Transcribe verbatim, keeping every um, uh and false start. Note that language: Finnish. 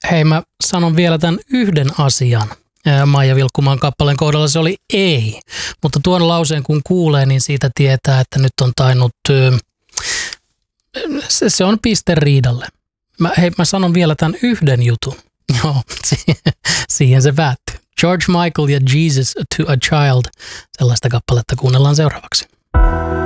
Hei, mä sanon vielä tämän yhden asian. Maija Vilkkumaan kappaleen kohdalla se oli ei, mutta tuon lauseen kun kuulee, niin siitä tietää, että nyt on tainnut, se, se on piste riidalle. Mä, hei, mä sanon vielä tämän yhden jutun. Joo, siihen se päättyy. George Michael ja Jesus to a Child, sellaista kappaletta kuunnellaan seuraavaksi.